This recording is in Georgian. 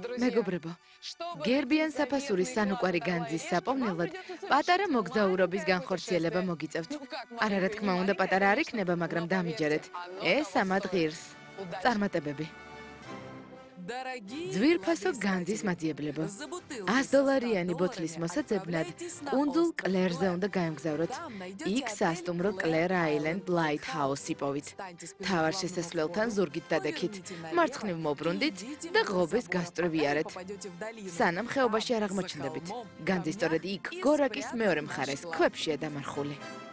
მეგობრებო, გერბიან საფასურის სანუკვარი განძის საპოვნელად პატარა მოგზაურობის განხორციელება მოგიწევთ. არა, რა თქმა უნდა, პატარა არ იქნება, მაგრამ დამიჯერეთ. ეს ამად ღირს. წარმატებები. ძვირფასო განძის მაძიებლებო. $100 ბოთლის მოსაძებნად კუნძულ კლერზე უნდა გაემგზავროთ. იქ სასტუმრო კლერ აილენდ ლაითჰაუსს იპოვით. მთავარ შესასვლელთან ზურგით დადექით, მარცხნივ მოbrუნდით და ღობეს გასწვრივიარეთ. სანამ ხეობაში არ აღმოჩნდებით. განძი სწორედ იქ, გორაკის მეორე მხარეს, ქვებშია დამარხული.